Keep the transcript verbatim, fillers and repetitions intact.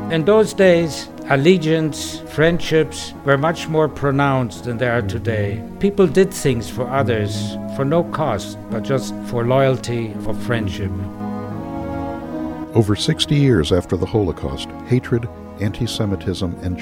In those days, allegiance, friendships were much more pronounced than they are today. People did things for others for no cost, but just for loyalty, for friendship. Over sixty years after the Holocaust, hatred, anti-Semitism, and